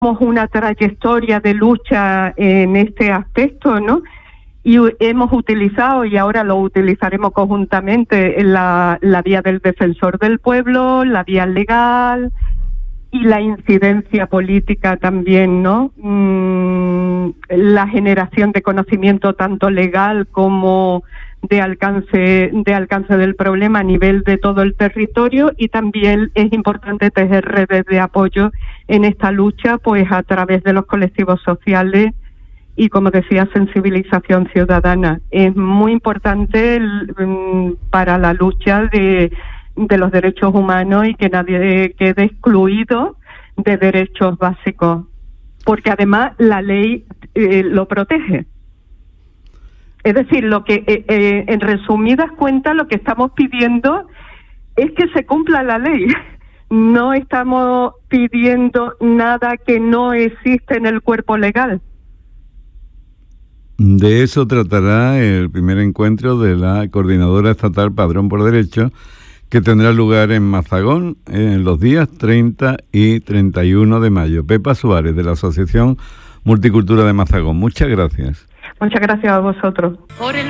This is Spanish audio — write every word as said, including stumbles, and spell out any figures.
una trayectoria de lucha en este aspecto, ¿no? Y hemos utilizado, y ahora lo utilizaremos conjuntamente, la, la vía del defensor del pueblo, la vía legal y la incidencia política también, ¿no? Mm, la generación de conocimiento tanto legal como de alcance de alcance del problema a nivel de todo el territorio, y también es importante tejer redes de apoyo en esta lucha, pues a través de los colectivos sociales y, como decía, sensibilización ciudadana. Es muy importante el, para la lucha de, de los derechos humanos y que nadie quede excluido de derechos básicos, porque además la ley eh, lo protege. Es decir, lo que eh, eh, en resumidas cuentas lo que estamos pidiendo es que se cumpla la ley. No estamos pidiendo nada que no existe en el cuerpo legal. De eso tratará el primer encuentro de la Coordinadora Estatal Padrón por Derecho, que tendrá lugar en Mazagón en los días treinta y treinta y uno de mayo. Pepa Suárez, de la Asociación Multicultura de Mazagón. Muchas gracias. Muchas gracias a vosotros. Por el